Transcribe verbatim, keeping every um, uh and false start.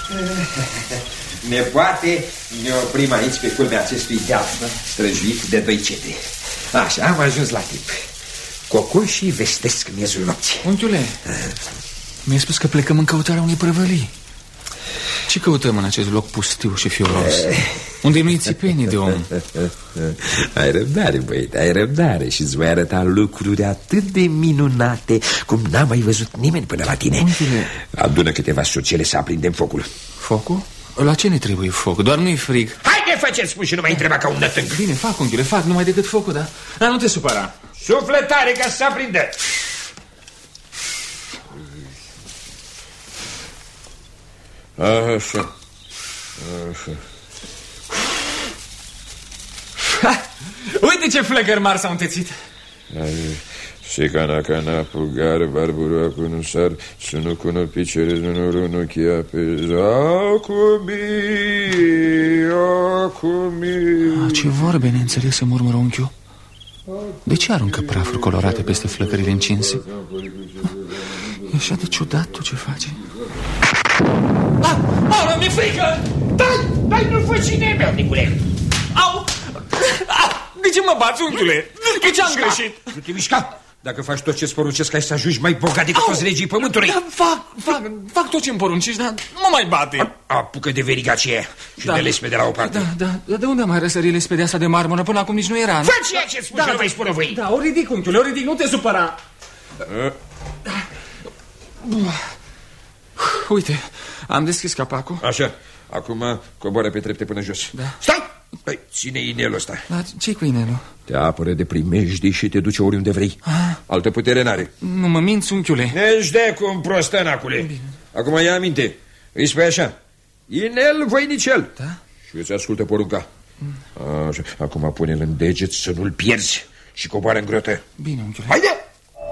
Nepoate, ne oprim aici pe culmea acestui deal străjuit de doi cedri. Așa, am ajuns la timp. Cocoșii vestesc miezul nopții. Unchiule, mi-ai spus că plecăm în căutarea unei prăvălii. Ce căutăm în acest loc pustiu și fioros, unde nu-i țipenii de om? Ai răbdare, băiete, ai răbdare și îți voi arăta lucruri atât de minunate cum n-a mai văzut nimeni până la tine. Unchiule, adună câteva sucele să aprindem focul. Focul? La ce ne trebuie foc? Doar nu-i frig. Haide, faceți spun și nu mai întreba ca un nătânc. Bine, fac, unchiule, fac, numai decât focul, da? Dar nu te supăra. Sufletare ca să se aprindă. Așa. Așa. Uite ce flăcări mari s-au întețit. Și cana cana pugar barbura cu nu sar să nu cună picere nu nu chia pe zacumi acumi. Ce vorbe neînțelese, murmură unchiul. De ce aruncă prafuri colorate peste flăcările încinse? E așa de ciudat tot ce face. Ah, ah, mi-e frică! Dai, dai, nu fă și nemernicule. Au! De ce mă bați, unchiule? De ce am greșit? Nu te mișca. Dacă faci tot ce-ți poruncesc, ai să ajungi mai bogat decât toți regii pământului. Da, fac, fac, fac tot ce-mi poruncești, dar nu mă mai bate. Apucă de veriga aceea și da. de lespe de la o parte. Da, da, de unde am mai răsărit lespedia asta de marmură? Până acum nici nu era. Fă ceea ce spun da, și nu mai spune voi. Da, o ridic, unchiule, o ridic, nu te supăra. Uite, am deschis capacul. Așa, acum coboară pe trepte până jos. Da. Stai! Păi, ține inelul ăsta. Da, ce-i cu inelul? Te apără de primejdii și te duce oriunde vrei. Ah. Altă putere n-are. Nu mă minți, unchiule. Ești de cum prostănacule. Acum ia aminte. Îi spui așa: inel, voinicel. Da? Și îți ascultă porunca. mm. Așa. Acum pune-l în deget să nu-l pierzi și coboară în grotă. Bine, unchiule. Haide!